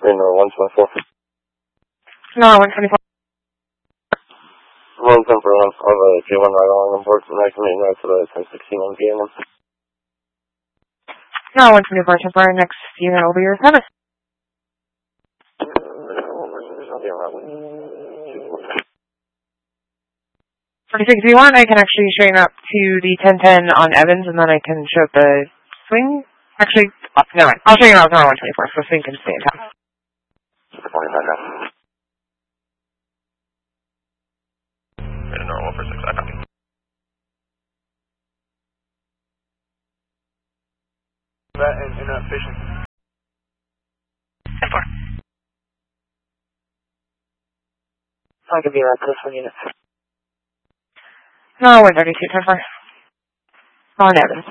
Reno 124. No, 124. 110 for 1. I'll have a J1 right along on board from American Reno to the 1016 on GM. No, 124 temporary. Next unit will be your service. 46V1, I can actually straighten up to the 1010 on Evans, and then I can show the swing. Actually, no, I'll straighten out on 124, so swing can stay in town. 25 now. Reno 146, I copy. That and inefficient. 10-4. I can be right to this one unit. No, 132, 10-4. On Evans.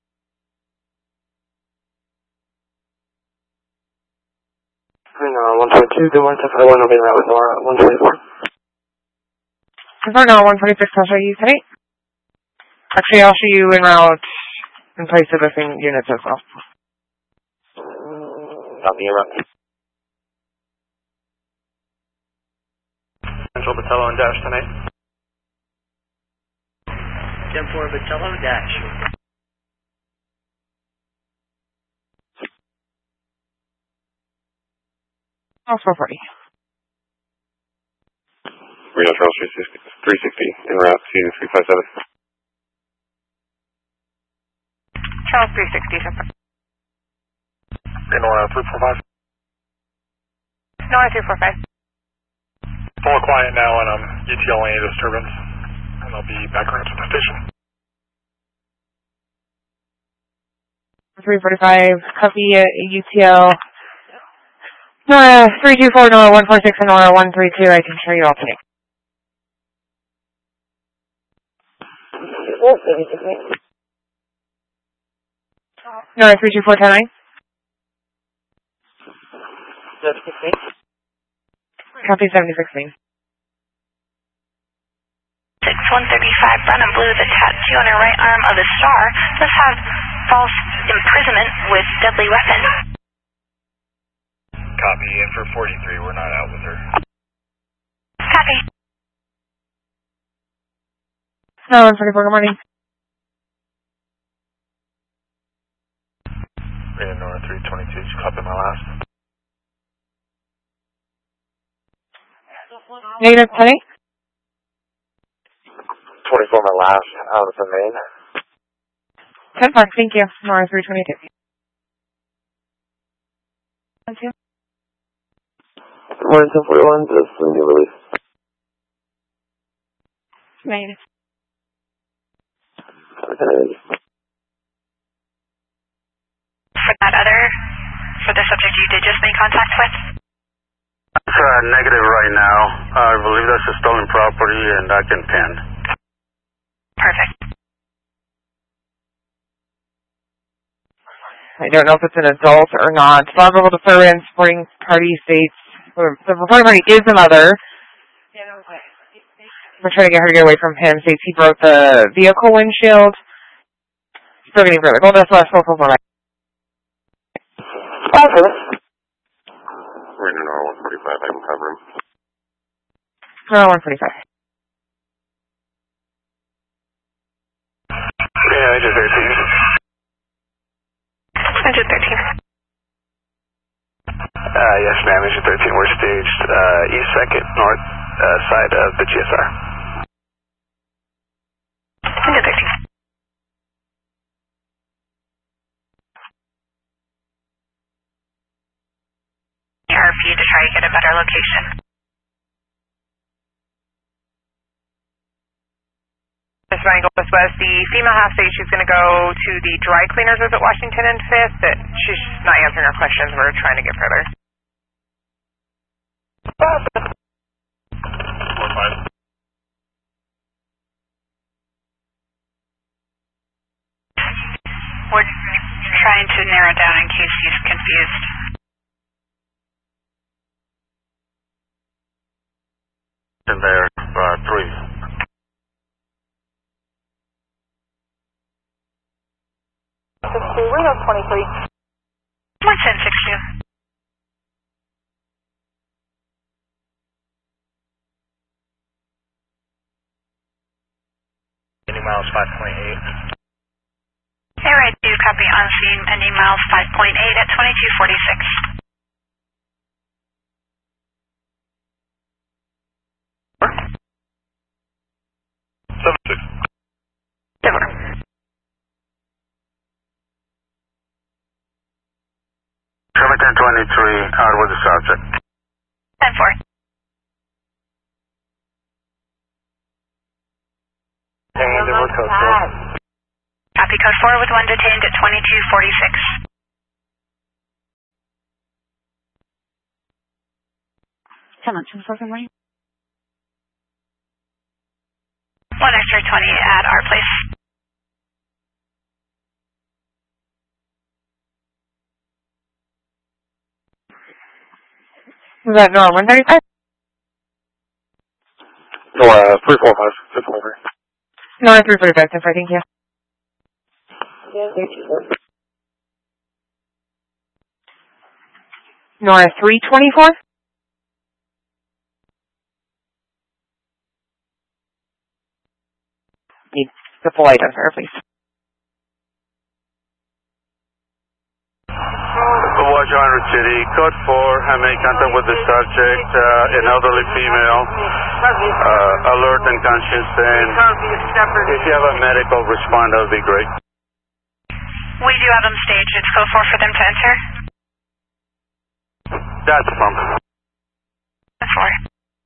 Reno 122, good 110 1, I'll be right with Nora 124. Confirm now, 146, I'll show you tonight. Actually, I'll show you en route in place of the same units as well. Copy, en route. Central Batello and Dash tonight. 10-4 Batello Dash. Oh, 440. Reno Charles 360, en route to 357. Charles 360, temporary. Reno 345. No, 345. Full quiet now and UTL any disturbance. And I'll be back around to the station. 345, copy UTL. Nora 324, Nora 146, and Nora 132. I can show you all today. Nora 324, 10-9. Copy 76. 135 Brenham Blue, the tattoo on her right arm of the star does have false imprisonment with deadly weapon. Copy, in for 43, we're not out with her. Copy. No, 144, good morning. Reno 322, did you copy my last? Negative 10-8. 24 my last, out of the main. 10-5, thank you. Nora 322. Thank you. 1041, just a new release. Negative. For the subject you did just make contact with? It's negative right now. I believe that's a stolen property and I can pin. Perfect. I don't know if it's an adult or not. Vulnerable disturbance, supporting party states. The reporting party is the mother. We're trying to get her to get away from him. States he broke the vehicle windshield. Still getting further. Gold S last 444. Reno 145, I can cover him. No, 145. Yeah, Agent 13. Agent 13. Yes, ma'am, Agent 13. We're staged east 2nd, north side of the GSR. Agent 13. For you to try to get a better location. Ms. Rangel, this was the female half state. She's going to go to the dry cleaners at Washington and 5th, but she's just not answering our questions. We're trying to get further. We're trying to narrow down in case he's confused. In there, 3. 23. 11062. miles 5.8. Air 2, copy on scene, ending miles 5.8 at 2246. Over. 1023, out with the subject. 10-4. Copy code 4 with one detained at 2246. Come on, 10-4 from where? 1 extra 20 at our place. Is that Nora 135? Nora 345, it's over. Nora 345, 10-4, thank you. Nora 324? Need the full identifier, please. Watch 100 City, code 4, I made contact with the subject, an elderly female, alert and conscious, and if you have a medical respond, that would be great. We do have them staged. It's code 4 for them to enter. That's from. 4.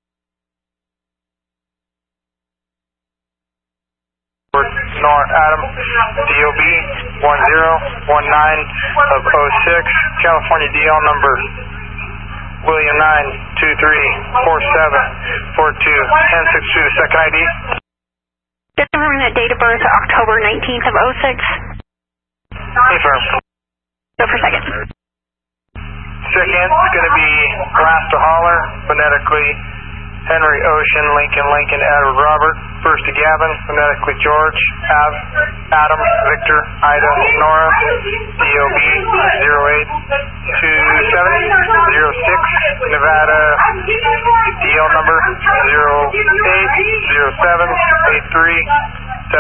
Nor Adam, DOB 1019 of 06, California DL number William 9234742 1062, second ID. Just confirming that date of birth, October 19th of 06. Confirm. Go for second. Second is going to be Rasta Holler, phonetically Henry Ocean, Lincoln, Edward Robert. First to Gavin, phonetically George, Adam, Victor, Ida, Nora, DOB 082706, Nevada, DL number 0807837249,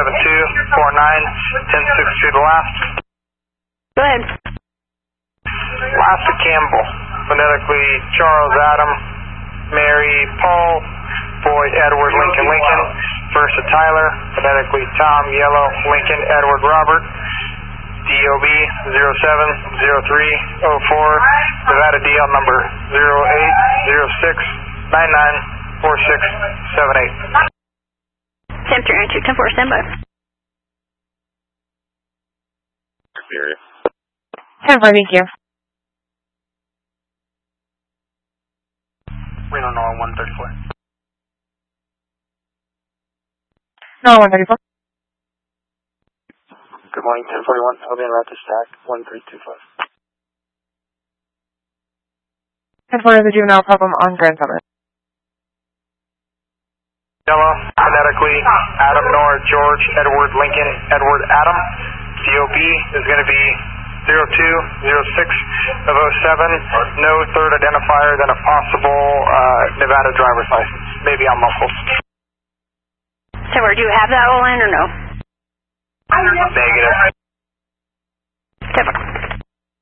1062 the last. Go ahead. Last to Campbell, phonetically Charles, Adam, Mary, Paul, Boyd, Edward, Lincoln. First to Tyler, phonetically Tom, Yellow, Lincoln, Edward, Robert, DOB 070304, Nevada DL number 0806994678. Temperature entry, 10-4, standby. Experience. 10-4, thank you. Reno Nora 134. Nora 134. Good morning, 1041. I'll be en route to stack 1325. 10-4 is a juvenile problem on Grand Summit. Yellow, phonetically Adam, Nora, George, Edward, Lincoln, Edward, Adam. DOB is going to be 0206 of 07. No third identifier than a possible Nevada driver's license. Maybe I'm muffled. So, do you have that all in or no? Negative.